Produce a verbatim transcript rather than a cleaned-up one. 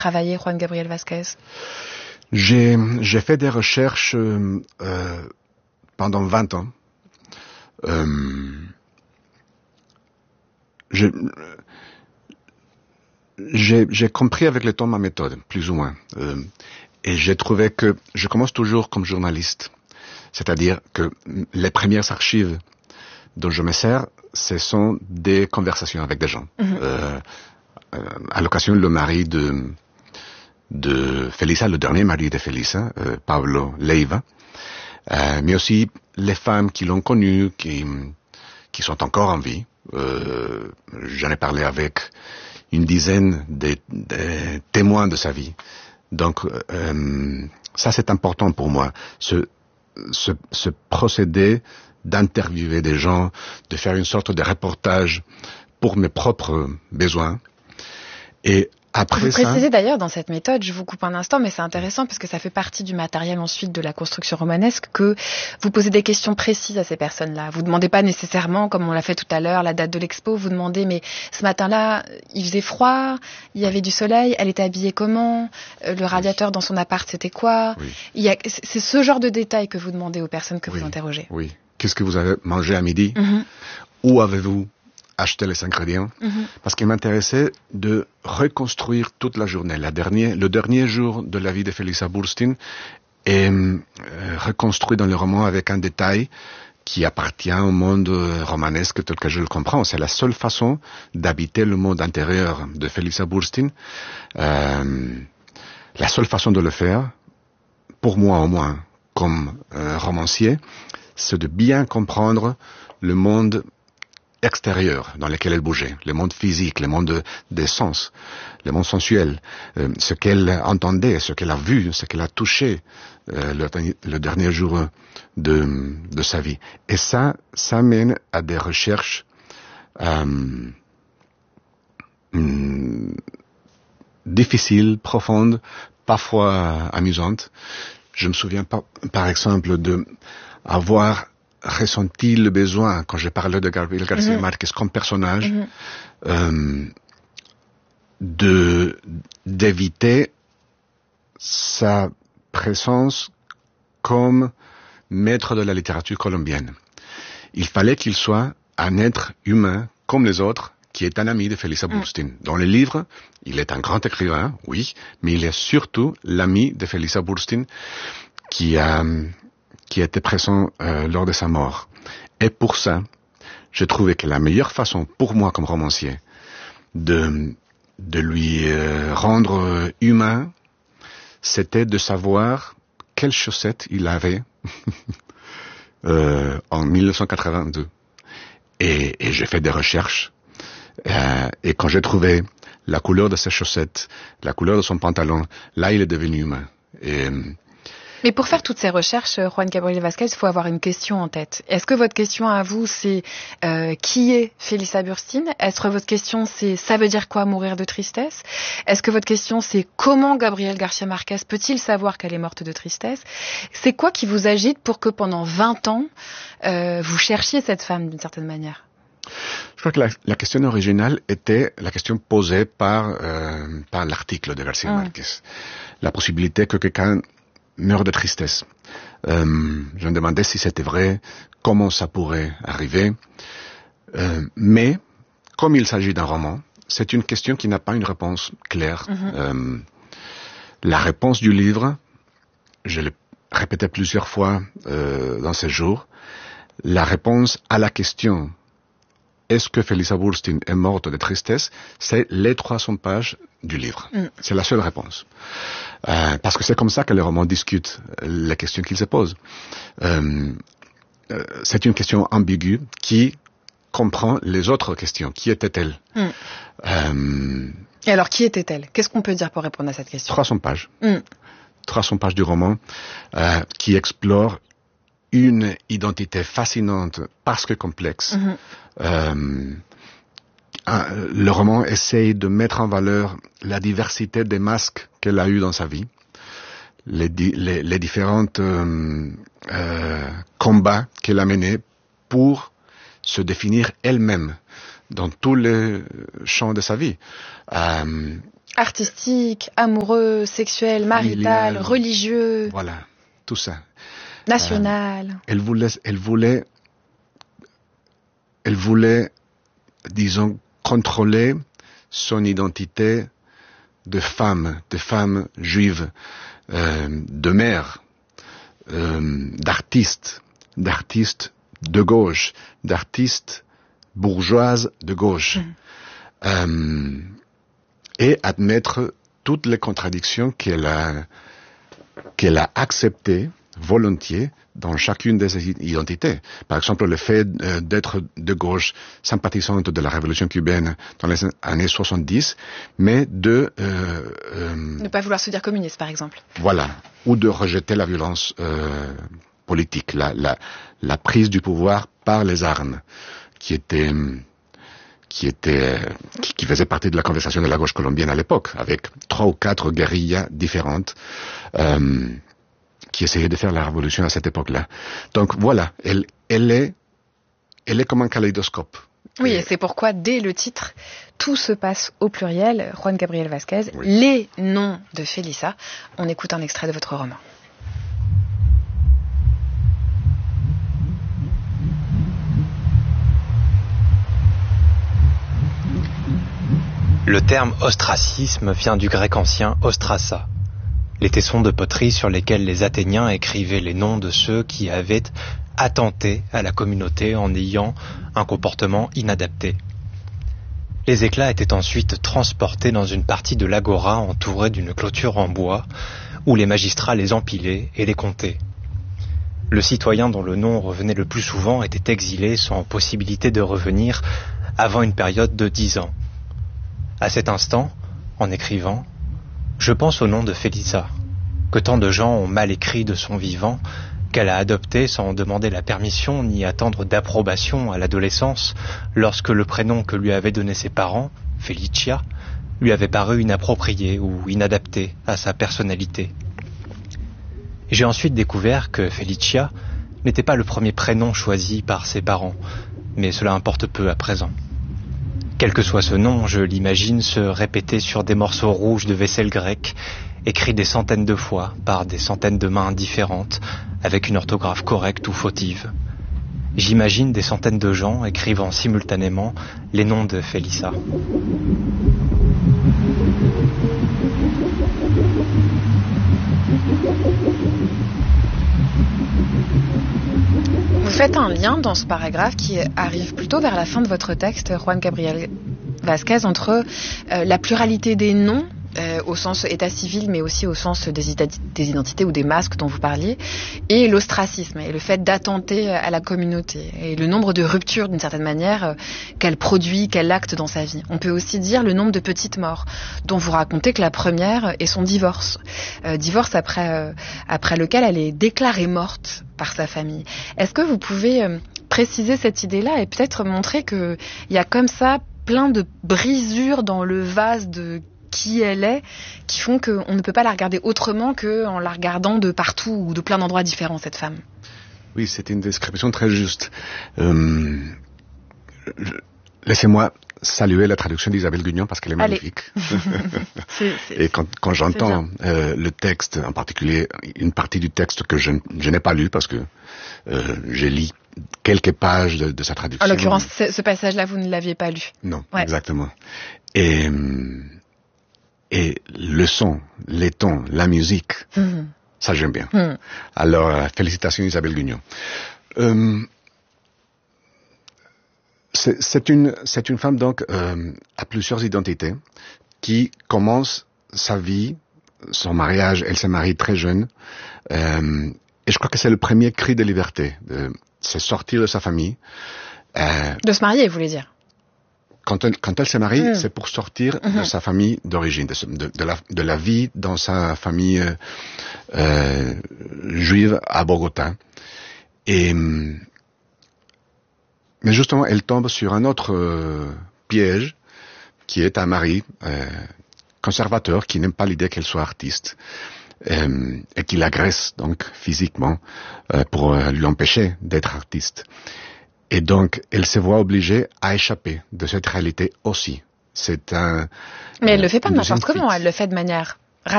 travailler Juan Gabriel Vázquez? J'ai, j'ai fait des recherches euh, euh, pendant vingt ans. Euh, je, j'ai, j'ai compris avec le temps ma méthode, plus ou moins. Euh, et j'ai trouvé que je commence toujours comme journaliste. C'est-à-dire que les premières archives dont je me sers, ce sont des conversations avec des gens. Mm-hmm. Euh, euh, à l'occasion, le mari de, de Felisa, le dernier mari de Felisa, euh, Pablo Leiva, euh, mais aussi les femmes qui l'ont connu, qui, qui sont encore en vie. Euh, j'en ai parlé avec une dizaine de, de témoins de sa vie. Donc, euh, ça c'est important pour moi. Ce, ce, ce procédé d'interviewer des gens, de faire une sorte de reportage pour mes propres besoins. Et après vous ça... précisez d'ailleurs dans cette méthode, je vous coupe un instant, mais c'est intéressant parce que ça fait partie du matériel ensuite de la construction romanesque, que vous posez des questions précises à ces personnes-là. Vous demandez pas nécessairement, comme on l'a fait tout à l'heure, la date de l'expo, vous demandez, mais ce matin-là, il faisait froid, il y avait du soleil, elle était habillée comment, le radiateur dans son appart, c'était quoi? Oui. Il y a, c'est ce genre de détails que vous demandez aux personnes que oui. vous interrogez. Oui. Qu'est-ce que vous avez mangé à midi? Mm-hmm. Où avez-vous acheté les ingrédients? Mm-hmm. Parce qu'il m'intéressait de reconstruire toute la journée. La dernière, le dernier jour de la vie de Felisa Burstyn est euh, reconstruit dans le roman avec un détail qui appartient au monde romanesque tel que je le comprends. C'est la seule façon d'habiter le monde intérieur de Felisa Burstyn. Euh, la seule façon de le faire, pour moi au moins, comme euh, romancier, c'est de bien comprendre le monde extérieur dans lequel elle bougeait, le monde physique, le monde des sens, le monde sensuel, euh, ce qu'elle entendait, ce qu'elle a vu, ce qu'elle a touché euh, le, le dernier jour de, de sa vie. Et ça, ça mène à des recherches euh, hum, difficiles, profondes, parfois amusantes. Je me souviens pas, par exemple, de avoir ressenti le besoin, quand je parlais de Gabriel García mm-hmm. Márquez comme personnage, mm-hmm. euh, de d'éviter sa présence comme maître de la littérature colombienne. Il fallait qu'il soit un être humain comme les autres, qui est un ami de Felisa mm. Burstyn. Dans le livre, il est un grand écrivain, oui, mais il est surtout l'ami de Felisa Burstyn qui a qui était présent euh, lors de sa mort. Et pour ça, j'ai trouvé que la meilleure façon, pour moi comme romancier, de, de lui euh, rendre humain, c'était de savoir quelles chaussettes il avait euh, en dix-neuf cent quatre-vingt-deux. Et, et j'ai fait des recherches, euh, et quand j'ai trouvé la couleur de ses chaussettes, la couleur de son pantalon, là il est devenu humain. Et mais pour faire toutes ces recherches, Juan Gabriel Vázquez, il faut avoir une question en tête. Est-ce que votre question à vous, c'est euh, qui est Felisa Burstyn? Est-ce que votre question, c'est ça veut dire quoi mourir de tristesse? Est-ce que votre question, c'est comment Gabriel García Márquez peut-il savoir qu'elle est morte de tristesse? C'est quoi qui vous agite pour que pendant vingt ans, euh, vous cherchiez cette femme d'une certaine manière? Je crois que la, la question originale était la question posée par, euh, par l'article de García Márquez. Mmh. La possibilité que quelqu'un meurt de tristesse. Euh, je me demandais si c'était vrai, comment ça pourrait arriver. Euh, mais, comme il s'agit d'un roman, c'est une question qui n'a pas une réponse claire. Mm-hmm. Euh, la réponse du livre, je l'ai répété plusieurs fois euh, dans ces jours, la réponse à la question est-ce que Felisa Burstyn est morte de tristesse, c'est les trois cents pages du livre. Mm. C'est la seule réponse. Euh, parce que c'est comme ça que les romans discutent les questions qu'ils se posent. Euh, euh, c'est une question ambiguë qui comprend les autres questions. Qui était-elle? Mm. euh, Et alors, qui était-elle? Qu'est-ce qu'on peut dire pour répondre à cette question? trois cents pages. Mm. trois cents pages du roman euh, qui explore une identité fascinante parce que complexe. Mm-hmm. Euh, un, le roman essaye de mettre en valeur la diversité des masques qu'elle a eu dans sa vie, les, les, les différents euh, euh, combats qu'elle a menés pour se définir elle-même dans tous les champs de sa vie. Euh, Artistique, amoureux, sexuel, marital, familial, religieux. Voilà, tout ça. National. Euh, elle voulait, elle voulait, elle voulait, disons, contrôler son identité de femme, de femme juive, euh, de mère, euh, d'artiste, d'artiste de gauche, d'artiste bourgeoise de gauche, mmh. euh, et admettre toutes les contradictions qu'elle a, qu'elle a acceptées volontiers dans chacune des identités. Par exemple, le fait d'être de gauche, sympathisante de la révolution cubaine dans les années soixante-dix, mais de... Euh, euh, ne pas vouloir se dire communiste, par exemple. Voilà. Ou de rejeter la violence euh, politique, la, la, la prise du pouvoir par les armes, qui était... qui était, qui, qui faisait partie de la conversation de la gauche colombienne à l'époque, avec trois ou quatre guérillas différentes, euh, qui essayaient de faire la révolution à cette époque-là. Donc voilà, elle, elle est, elle est comme un kaléidoscope. Oui, et, et c'est pourquoi, dès le titre, tout se passe au pluriel. Juan Gabriel Vázquez, oui. Les noms de Félissa. On écoute un extrait de votre roman. Le terme ostracisme vient du grec ancien ostrassa, les tessons de poterie sur lesquels les Athéniens écrivaient les noms de ceux qui avaient attenté à la communauté en ayant un comportement inadapté. Les éclats étaient ensuite transportés dans une partie de l'agora entourée d'une clôture en bois, où les magistrats les empilaient et les comptaient. Le citoyen dont le nom revenait le plus souvent était exilé sans possibilité de revenir avant une période de dix ans. À cet instant, en écrivant, je pense au nom de Félissa, que tant de gens ont mal écrit de son vivant, qu'elle a adopté sans demander la permission ni attendre d'approbation à l'adolescence, lorsque le prénom que lui avaient donné ses parents, Felicia, lui avait paru inapproprié ou inadapté à sa personnalité. J'ai ensuite découvert que Felicia n'était pas le premier prénom choisi par ses parents, mais cela importe peu à présent. Quel que soit ce nom, je l'imagine se répéter sur des morceaux rouges de vaisselle grecque, écrits des centaines de fois par des centaines de mains différentes, avec une orthographe correcte ou fautive. J'imagine des centaines de gens écrivant simultanément les noms de Félissa. Vous faites un lien dans ce paragraphe qui arrive plutôt vers la fin de votre texte, Juan Gabriel Vázquez, entre euh, la pluralité des noms, euh, au sens état civil, mais aussi au sens des, ita- des identités ou des masques dont vous parliez, et l'ostracisme, et le fait d'attenter à la communauté, et le nombre de ruptures, d'une certaine manière, euh, qu'elle produit, qu'elle acte dans sa vie. On peut aussi dire le nombre de petites morts, dont vous racontez que la première est son divorce. Euh, divorce après, euh, après lequel elle est déclarée morte par sa famille. Est-ce que vous pouvez euh, préciser cette idée-là et peut-être montrer qu'il y a comme ça plein de brisures dans le vase de qui elle est, qui font qu'on ne peut pas la regarder autrement qu'en la regardant de partout ou de plein d'endroits différents, cette femme? Oui, c'est une description très juste. Euh, je, laissez-moi saluer la traduction d'Isabelle Guignon parce qu'elle est magnifique. c'est, c'est, Et quand, quand j'entends euh, le texte, en particulier une partie du texte que je, je n'ai pas lu parce que euh, j'ai lu quelques pages de, de sa traduction. En l'occurrence, ce, ce passage-là, vous ne l'aviez pas lu. Non, ouais. Exactement. Et, et le son, les tons, la musique, mmh. ça j'aime bien. Mmh. Alors, félicitations Isabelle Guignon. Euh, c'est, c'est, une, c'est une femme donc euh, à plusieurs identités qui commence sa vie, son mariage, elle s'est mariée très jeune, euh, et je crois que c'est le premier cri de liberté. De, c'est sortir de sa famille. Euh, de se marier, vous voulez dire? Quand elle, quand elle se marie, mmh. c'est pour sortir mmh. de sa famille d'origine, de, de, de, la, de la vie dans sa famille euh, euh, juive à Bogota. Et, mais justement, elle tombe sur un autre euh, piège, qui est un mari euh, conservateur qui n'aime pas l'idée qu'elle soit artiste. Euh, et qui l'agresse donc physiquement euh, pour euh, lui empêcher d'être artiste. Et donc, elle se voit obligée à échapper de cette réalité aussi, C'est un. Mais elle le fait pas de n'importe comment. Elle le fait de manière